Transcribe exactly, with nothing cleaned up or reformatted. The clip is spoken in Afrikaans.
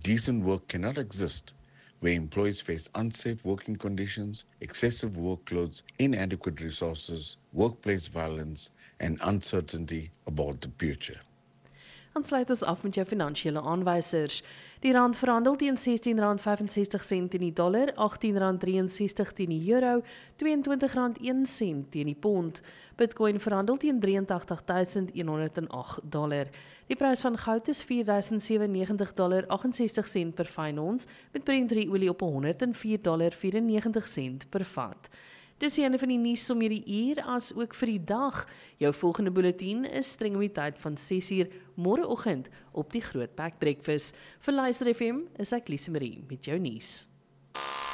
decent work cannot exist where employees face unsafe working conditions, excessive workloads, inadequate resources, workplace violence, and uncertainty about the future. Dan sluit ons af met jou finansiële aanwysers. Die rand verhandel teen sestien rand vyfensestig sent teen die dollar, agttien rand drieënsestig teen die euro, tweeëntwintig rand een sent teen die pond. Bitcoin verhandel teen agt drie duisend een honderd agt dollar. Die prys van goud is vier duisend sewennegentig dollar achtensestig sent per fyn ons, met Brent olie op honderd en vier dollar vyrennegentig sent per vat. Dis die einde van die nuus om hierdie uur, as ook vir die dag. Jou volgende bulletin is streng om die tyd van ses uur môreoggend op die Groot Pack Breakfast. Vir Luister F M is ek Lise Marie met jou nuus.